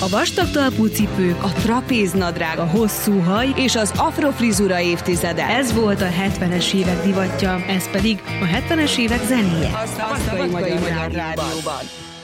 A vastag talpú cipők, a trapéznadrág, a hosszú haj és az afrofrizura évtizede. Ez volt a 70-es évek divatja, ez pedig a 70-es évek zenéje. A Szabadkai Magyar Rádióban.